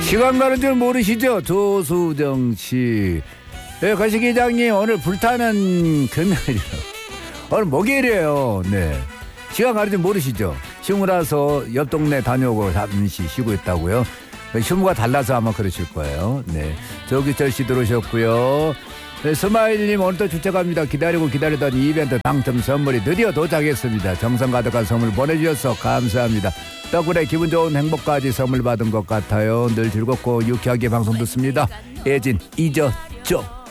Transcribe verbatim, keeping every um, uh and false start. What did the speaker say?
시간 가는 줄 모르시죠? 조수정 씨. 네, 거시기장님 오늘 불타는 금요일이요. 오늘 목요일이에요. 네. 시간 가는 줄 모르시죠? 휴무라서 옆 동네 다녀오고 잠시 쉬고 있다고요. 휴무가 달라서 아마 그러실 거예요. 네. 조기철 씨 들어오셨고요. 네, 스마일님 오늘도 출첵합니다. 기다리고 기다리던 이벤트 당첨 선물이 드디어 도착했습니다. 정성 가득한 선물 보내주셔서 감사합니다. 덕분에 기분 좋은 행복까지 선물 받은 것 같아요. 늘 즐겁고 유쾌하게 방송 듣습니다. 예진 잊었죠?